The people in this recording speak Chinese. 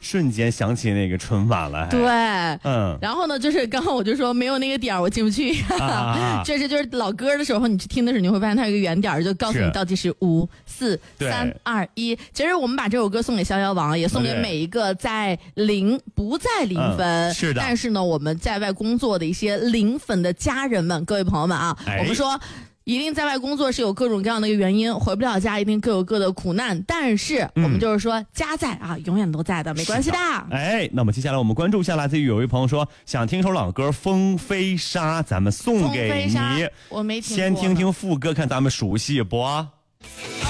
瞬间想起那个春晚了。 对，然后呢，就是刚刚我就说没有那个点儿我进不去，确实就是老歌的时候，你去听的时候，你会发现它有一个圆点儿，就告诉你倒计时5、4、3、2、1。其实我们把这首歌送给逍遥王，也送给每一个在不在零分， 是的， 但是呢，我们在外工作的一些零粉的家人们，各位朋友们啊，我们说。一定在外工作是有各种各样的一个原因，回不了家一定各有各的苦难，但是我们就是说家在啊，永远都在的，没关系的。 那么接下来我们关注一下，来自于有一朋友说想听首老歌《风飞沙》，咱们送给你。 我没听过， 先听听副歌，看咱们熟悉不？